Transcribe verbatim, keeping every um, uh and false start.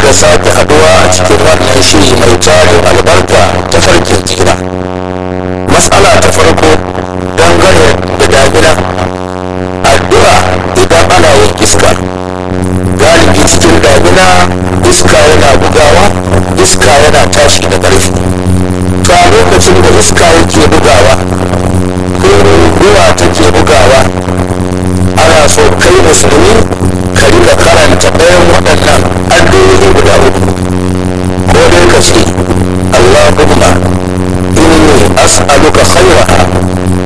da sake haduwa a cikin wannan shiri mai tarin albarka ta farkin tsira. Matsala ta farko dangane da damina. Addu'a idan ana yin iska. Galibi cikin damina iska yana bugawa, iska yana tashi da ƙarfi. To a lokacin da iska yake